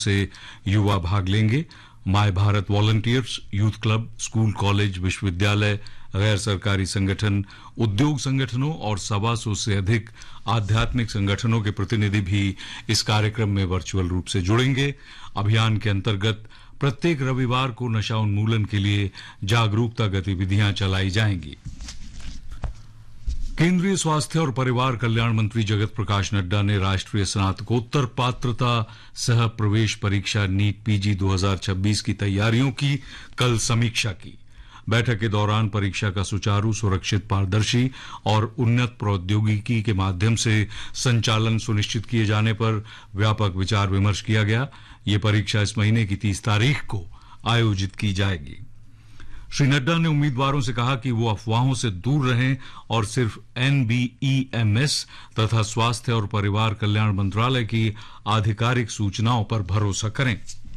से युवा भाग लेंगे। My Bharat volunteers, youth club, school, college, विश्वविद्यालय, गैर सरकारी संगठन, उद्योग संगठनों और 125 से अधिक आध्यात्मिक संगठनों के प्रतिनिधि भी इस कार्यक्रम में वर्चुअल रूप से जुड़ेंगे। अभियान के अंतर्गत प्रत्येक रविवार को नशा उन्मूलन के लिए जागरूकता गतिविधियां चलाई जाएंगी। केंद्रीय स्वास्थ्य और परिवार कल्याण मंत्री जगत प्रकाश नड्डा ने राष्ट्रीय स्नातकोत्तर पात्रता सह प्रवेश परीक्षा नीट पीजी 2026 की तैयारियों की कल समीक्षा की। बैठक के दौरान परीक्षा का सुचारू, सुरक्षित, पारदर्शी और उन्नत प्रौद्योगिकी के माध्यम से संचालन सुनिश्चित किए जाने पर व्यापक विचार विमर्श किया गया। ये परीक्षा इस महीने की 30 तारीख को आयोजित की जाएगी। श्री नड्डा ने उम्मीदवारों से कहा कि वो अफवाहों से दूर रहें और सिर्फ NBEMS तथा स्वास्थ्य और परिवार कल्याण मंत्रालय की आधिकारिक सूचनाओं पर भरोसा करें।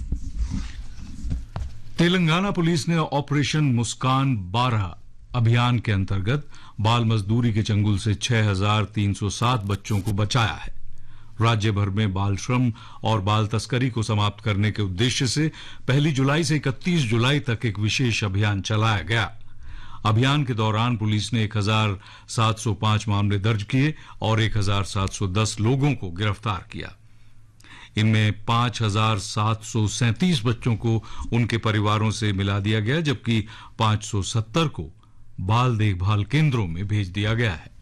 तेलंगाना पुलिस ने ऑपरेशन मुस्कान 12 अभियान के अंतर्गत बाल मजदूरी के चंगुल से 6,307 बच्चों को बचाया है। राज्य भर में बाल श्रम और बाल तस्करी को समाप्त करने के उद्देश्य से 1 जुलाई से 31 जुलाई तक एक विशेष अभियान चलाया गया। अभियान के दौरान पुलिस ने 1,705 मामले दर्ज किए और 1,710 लोगों को गिरफ्तार किया। इनमें 5,737 बच्चों को उनके परिवारों से मिला दिया गया, जबकि 570 को बाल देखभाल केंद्रों में भेज दिया गया है।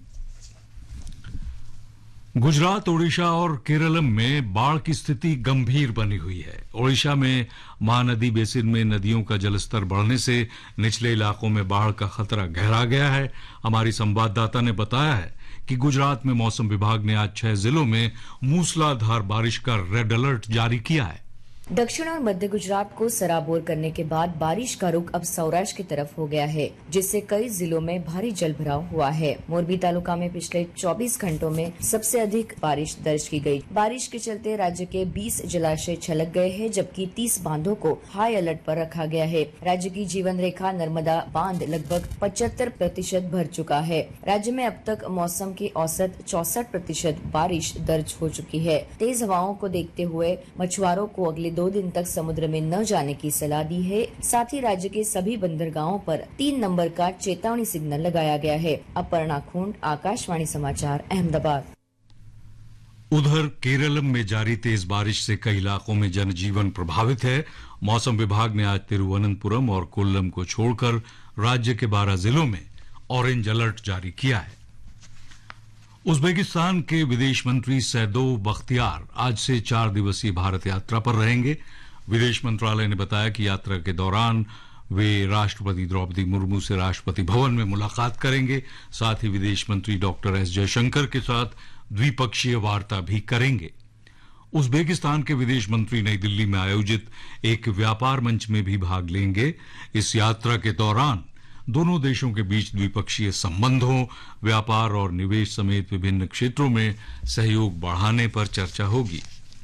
गुजरात, ओडिशा और केरलम में बाढ़ की स्थिति गंभीर बनी हुई है। ओडिशा में महानदी बेसिन में नदियों का जलस्तर बढ़ने से निचले इलाकों में बाढ़ का खतरा गहरा गया है। हमारी संवाददाता ने बताया है कि गुजरात में मौसम विभाग ने आज 6 जिलों में मूसलाधार बारिश का रेड अलर्ट जारी किया है। दक्षिण और मध्य गुजरात को सराबोर करने के बाद बारिश का रुख अब सौराष्ट्र की तरफ हो गया है, जिससे कई जिलों में भारी जलभराव हुआ है। मोरबी तालुका में पिछले 24 घंटों में सबसे अधिक बारिश दर्ज की गई। बारिश के चलते राज्य के 20 जलाशय छलक गए हैं, जबकि 30 बांधों को हाई अलर्ट पर रखा गया है। राज्य की जीवन रेखा नर्मदा बांध लगभग 75% भर चुका है। राज्य में अब तक मौसम की औसत 64% बारिश दर्ज हो चुकी है। तेज हवाओं को देखते हुए मछुआरों को अगले 2 दिन तक समुद्र में न जाने की सलाह दी है। साथ ही राज्य के सभी बंदरगाहों पर 3 नंबर का चेतावनी सिग्नल लगाया गया है। अपर्णा खूंट, आकाशवाणी समाचार, अहमदाबाद। उधर केरलम में जारी तेज बारिश से कई इलाकों में जनजीवन प्रभावित है। मौसम विभाग ने आज तिरुवनंतपुरम और कोल्लम को छोड़कर राज्य के 12 जिलों में ऑरेंज अलर्ट जारी किया है। उज्बेकिस्तान के विदेश मंत्री सैदोव बख्तियार आज से 4 दिवसीय भारत यात्रा पर रहेंगे। विदेश मंत्रालय ने बताया कि यात्रा के दौरान वे राष्ट्रपति द्रौपदी मुर्मू से राष्ट्रपति भवन में मुलाकात करेंगे। साथ ही विदेश मंत्री डॉक्टर एस जयशंकर के साथ द्विपक्षीय वार्ता भी करेंगे। उज्बेकिस्तान के विदेश मंत्री नई दिल्ली में आयोजित एक व्यापार मंच में भी भाग लेंगे। इस यात्रा के दौरान दोनों देशों के बीच द्विपक्षीय संबंधों, व्यापार और निवेश समेत विभिन्न क्षेत्रों में सहयोग बढ़ाने पर चर्चा होगी।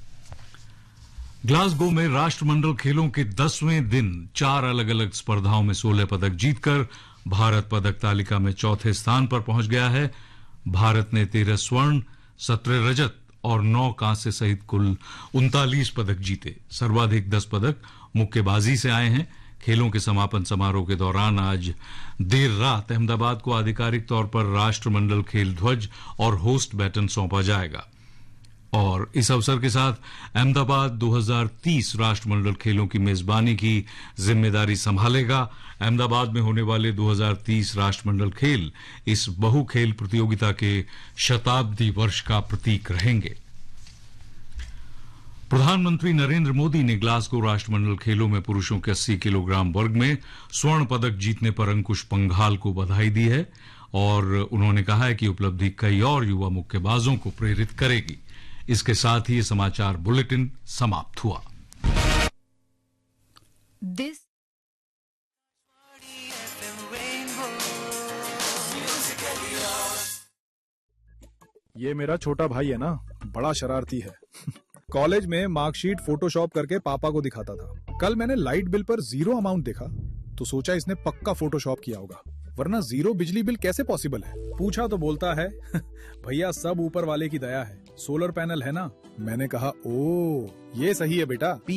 ग्लासगो में राष्ट्रमंडल खेलों के 10वें दिन 4 अलग अलग स्पर्धाओं में 16 पदक जीतकर भारत पदक तालिका में 4थे स्थान पर पहुंच गया है। भारत ने 13 स्वर्ण, 17 रजत और 9 कांस्य सहित कुल 39 पदक जीते। सर्वाधिक 10 पदक मुक्केबाजी से आए हैं। खेलों के समापन समारोह के दौरान आज देर रात अहमदाबाद को आधिकारिक तौर पर राष्ट्रमंडल खेल ध्वज और होस्ट बैटन सौंपा जाएगा और इस अवसर के साथ अहमदाबाद 2030 राष्ट्रमंडल खेलों की मेजबानी की जिम्मेदारी संभालेगा। अहमदाबाद में होने वाले 2030 राष्ट्रमंडल खेल इस बहुखेल प्रतियोगिता के शताब्दी वर्ष का प्रतीक रहेंगे। प्रधानमंत्री नरेंद्र मोदी ने ग्लासगो राष्ट्रमंडल खेलों में पुरुषों के 80 किलोग्राम वर्ग में स्वर्ण पदक जीतने पर अंकुश पंघाल को बधाई दी है और उन्होंने कहा है कि उपलब्धि कई और युवा मुक्केबाजों को प्रेरित करेगी। इसके साथ ही ये समाचार बुलेटिन समाप्त हुआ। ये मेरा छोटा भाई है ना, बड़ा शरारती है। कॉलेज में मार्कशीट फोटोशॉप करके पापा को दिखाता था। कल मैंने लाइट बिल पर 0 अमाउंट देखा तो सोचा इसने पक्का फोटोशॉप किया होगा। वरना जीरो बिजली बिल कैसे पॉसिबल है? पूछा तो बोलता है भैया सब ऊपर वाले की दया है, सोलर पैनल है ना। मैंने कहा ओ ये सही है बेटा।